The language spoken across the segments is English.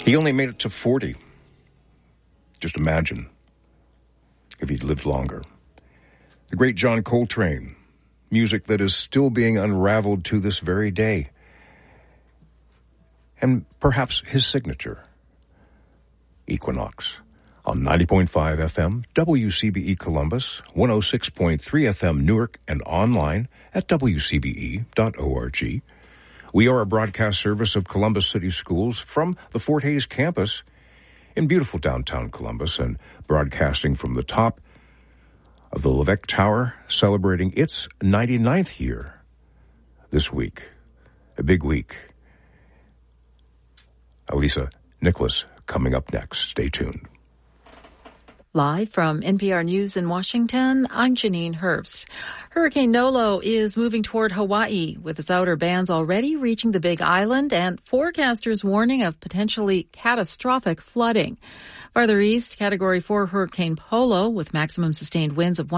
He only made it to 40. Just imagine if he'd lived longer. The great John Coltrane, music that is still being unraveled to this very day. And perhaps his signature, Equinox, on 90.5 FM, WCBE Columbus, 106.3 FM Newark, and online at wcbe.org. We are a broadcast service of Columbus City Schools from the Fort Hays campus in beautiful downtown Columbus and broadcasting from the top of the Levesque Tower, celebrating its 99th year this week. A big week. Elisa Nicholas coming up next. Stay tuned. Live from NPR News in Washington, I'm Janine Herbst. Hurricane Nolo is moving toward Hawaii, with its outer bands already reaching the Big Island and forecasters warning of potentially catastrophic flooding. Farther east, Category 4 Hurricane Polo, with maximum sustained winds of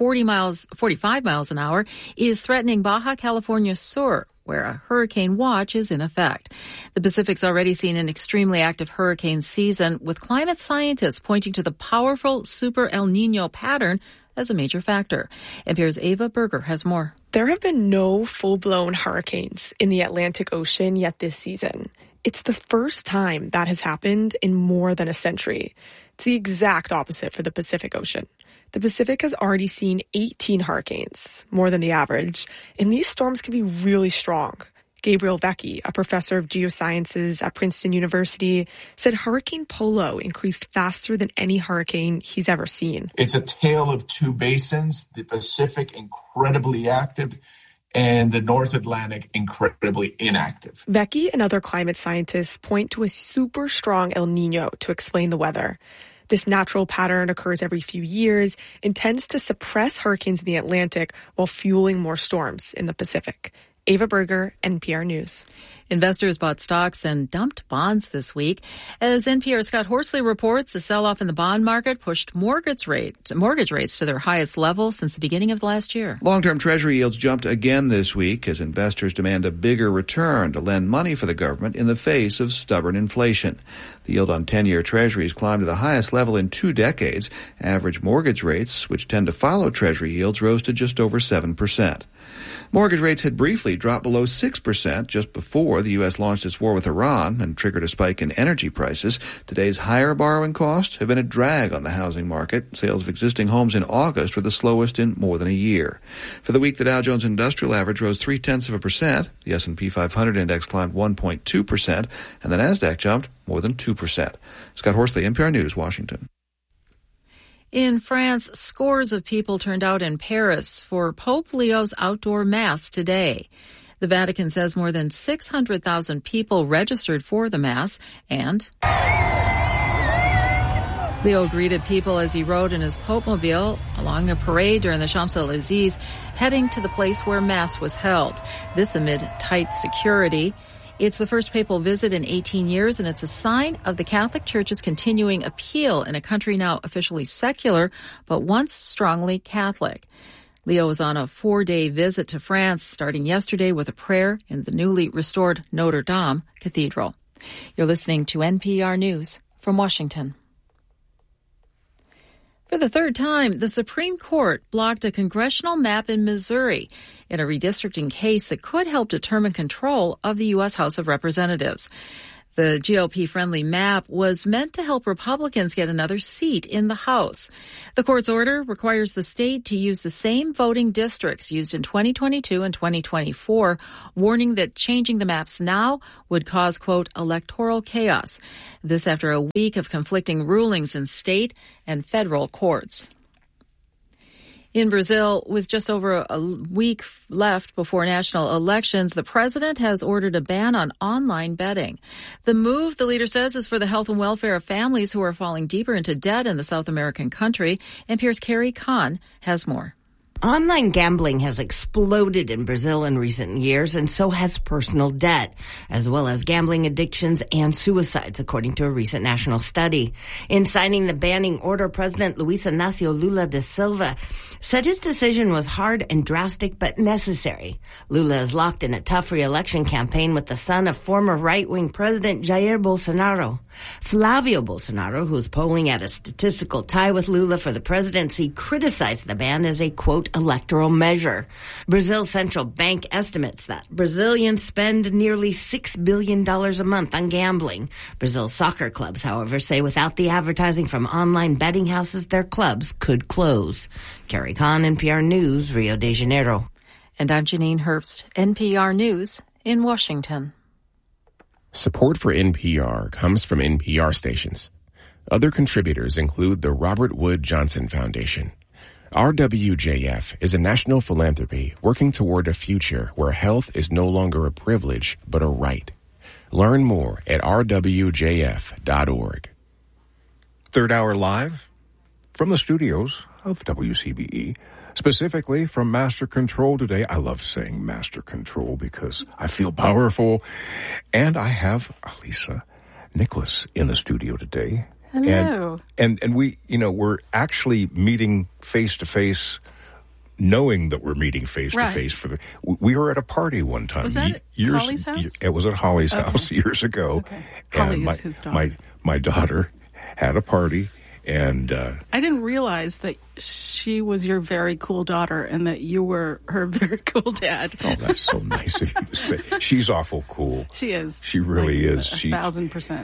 45 miles an hour, is threatening Baja California Sur, where a hurricane watch is in effect. The Pacific's already seen an extremely active hurricane season, with climate scientists pointing to the powerful Super El Niño pattern as a major factor. NPR's Ava Berger has more. There have been no full-blown hurricanes in the Atlantic Ocean yet this season. It's the first time that has happened in more than a century. It's the exact opposite for the Pacific Ocean. The Pacific has already seen 18 hurricanes, more than the average, and these storms can be really strong. Gabriel Vecchi, a professor of geosciences at Princeton University, said Hurricane Polo increased faster than any hurricane he's ever seen. It's a tale of two basins, the Pacific incredibly active and the North Atlantic incredibly inactive. Vecchi and other climate scientists point to a super strong El Niño to explain the weather. This natural pattern occurs every few years and tends to suppress hurricanes in the Atlantic while fueling more storms in the Pacific. Ava Berger, NPR News. Investors bought stocks and dumped bonds this week. As NPR's Scott Horsley reports, a sell-off in the bond market pushed mortgage rates to their highest level since the beginning of the last year. Long-term Treasury yields jumped again this week as investors demand a bigger return to lend money for the government in the face of stubborn inflation. The yield on 10-year Treasuries climbed to the highest level in 2 decades. Average mortgage rates, which tend to follow Treasury yields, rose to just over 7%. Mortgage rates had briefly dropped below 6% just before the U.S. launched its war with Iran and triggered a spike in energy prices. Today's higher borrowing costs have been a drag on the housing market. Sales of existing homes in August were the slowest in more than a year. For the week, the Dow Jones Industrial Average rose 0.3%. The S&P 500 index climbed 1.2%, and the Nasdaq jumped more than 2%. Scott Horsley, NPR News, Washington. In France, scores of people turned out in Paris for Pope Leo's outdoor mass today. The Vatican says more than 600,000 people registered for the mass, and Leo greeted people as he rode in his Pope-mobile along a parade during the Champs-Élysées, heading to the place where mass was held. This amid tight security. It's the first papal visit in 18 years, and it's a sign of the Catholic Church's continuing appeal in a country now officially secular, but once strongly Catholic. Leo was on a 4-day visit to France, starting yesterday with a prayer in the newly restored Notre Dame Cathedral. You're listening to NPR News from Washington. For the third time, the Supreme Court blocked a congressional map in Missouri in a redistricting case that could help determine control of the U.S. House of Representatives. The GOP-friendly map was meant to help Republicans get another seat in the House. The court's order requires the state to use the same voting districts used in 2022 and 2024, warning that changing the maps now would cause, quote, electoral chaos. This after a week of conflicting rulings in state and federal courts. In Brazil, with just over a week left before national elections, the president has ordered a ban on online betting. The move, the leader says, is for the health and welfare of families who are falling deeper into debt in the South American country. NPR's Carrie Kahn has more. Online gambling has exploded in Brazil in recent years, and so has personal debt, as well as gambling addictions and suicides, according to a recent national study. In signing the banning order, President Luiz Inácio Lula da Silva said his decision was hard and drastic but necessary. Lula is locked in a tough re-election campaign with the son of former right-wing President Jair Bolsonaro. Flavio Bolsonaro, who's polling at a statistical tie with Lula for the presidency, criticized the ban as a, quote, electoral measure. Brazil's central bank estimates that Brazilians spend nearly $6 billion a month on gambling. Brazil's soccer clubs, however, say without the advertising from online betting houses, their clubs could close. Carrie Kahn, NPR News, Rio de Janeiro. And I'm Janine Herbst, NPR News in Washington. Support for NPR comes from NPR stations. Other contributors include the Robert Wood Johnson Foundation. RWJF is a national philanthropy working toward a future where health is no longer a privilege, but a right. Learn more at rwjf.org. Third Hour Live from the studios of WCBE, specifically from Master Control today. I love saying Master Control because I feel powerful. And I have Alisa Nicholas in the studio today. Hello. And we, we're actually meeting face to face, knowing that we're meeting face to face we were at a party one time. Was that at Holly's house? It was at Holly's house years ago. Okay. Holly is his daughter. My daughter had a party, and I didn't realize that she was your very cool daughter and that you were her very cool dad. Oh, that's so nice of you to say. She's awful cool. She is. She really is. 1,000%.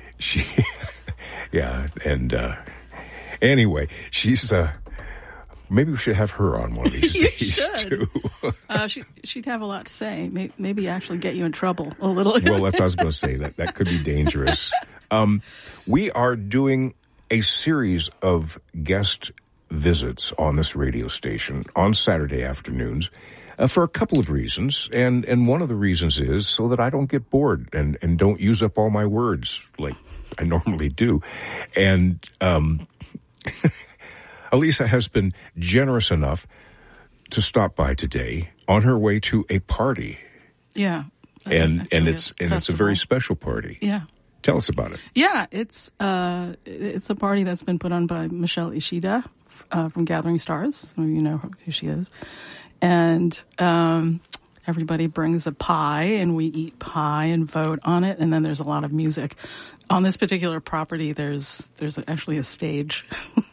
Yeah, and anyway, she's maybe we should have her on one of these days too. She'd have a lot to say. Maybe actually get you in trouble a little. Well, that's what I was going to say. That could be dangerous. We are doing a series of guest visits on this radio station on Saturday afternoons for a couple of reasons, and one of the reasons is so that I don't get bored and don't use up all my words like I normally do. And Alisa has been generous enough to stop by today on her way to a party. Yeah. And it's a very special party. Yeah. Tell us about it. Yeah, it's a party that's been put on by Michelle Ishida from Gathering Stars. So you know who she is. And everybody brings a pie, and we eat pie and vote on it. And then there's a lot of music. On this particular property, there's actually a stage.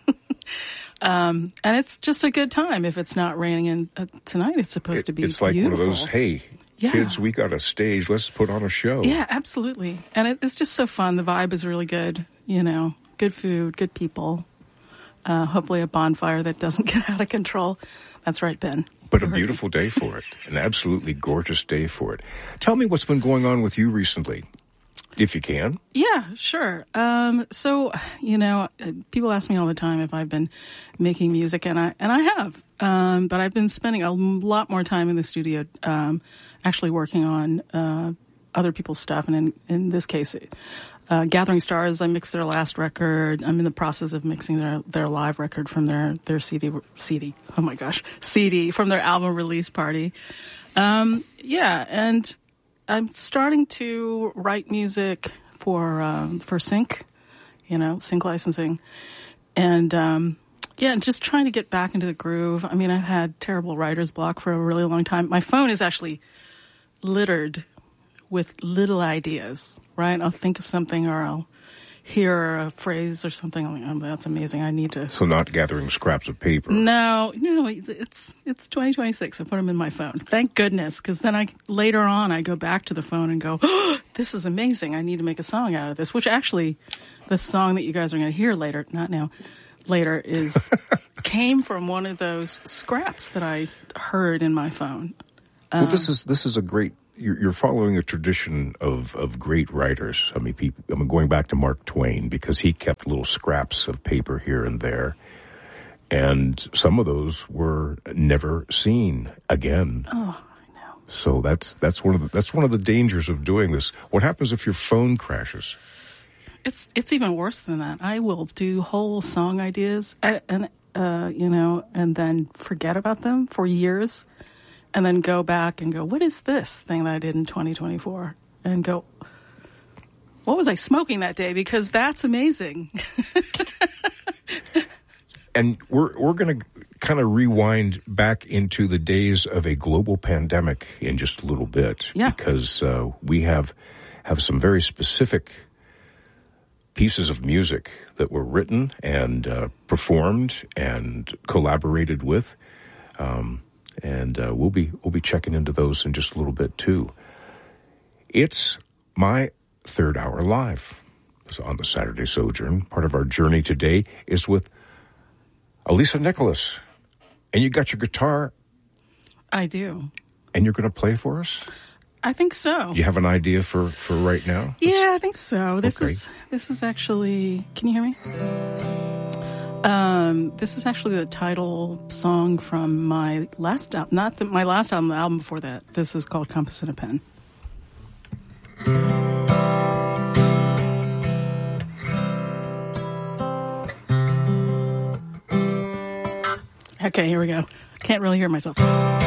And it's just a good time. If it's not raining, and tonight it's supposed to be It's like beautiful. One of those, hey, kids, we got a stage. Let's put on a show. Yeah, absolutely. And it's just so fun. The vibe is really good. Good food, good people. Hopefully a bonfire that doesn't get out of control. That's right, Ben. But a beautiful day for it. An absolutely gorgeous day for it. Tell me what's been going on with you recently, if you can. Yeah, sure. So, people ask me all the time if I've been making music, and I have. But I've been spending a lot more time in the studio, actually working on other people's stuff. And in this case, Gathering Stars, I mixed their last record. I'm in the process of mixing their live record from their CD. Oh my gosh, CD from their album release party. And I'm starting to write music for Sync, Sync licensing, and just trying to get back into the groove. I mean, I've had terrible writer's block for a really long time. My phone is actually littered with little ideas, right? I'll think of something, or I'll hear a phrase or something. I'm like, oh, that's amazing. I need to. So not gathering scraps of paper. No, it's 2026. I put them in my phone. Thank goodness, because then later on I go back to the phone and go, oh, this is amazing. I need to make a song out of this. Which actually, the song that you guys are going to hear later, not now, later, came from one of those scraps that I heard in my phone. Well, this is a great. You're following a tradition of great writers. I mean, going back to Mark Twain, because he kept little scraps of paper here and there, and some of those were never seen again. Oh, I know. So that's one of the dangers of doing this. What happens if your phone crashes? It's even worse than that. I will do whole song ideas, and and then forget about them for years, and then go back and go, what is this thing that I did in 2024? And go, what was I smoking that day? Because that's amazing. And we're going to kind of rewind back into the days of a global pandemic in just a little bit. Yeah. Because we have some very specific pieces of music that were written and performed and collaborated with. And we'll be checking into those in just a little bit too. It's my third hour live. So on the Saturday Sojourn. Part of our journey today is with Alisa Nicholas. And you got your guitar. I do. And you're going to play for us? I think so. Do you have an idea for right now? Yeah, I think so. This Okay. is actually, can you hear me? This is actually the title song from my last album, my last album, the album before that. This is called Compass and a Pen. Okay, here we go. Can't really hear myself.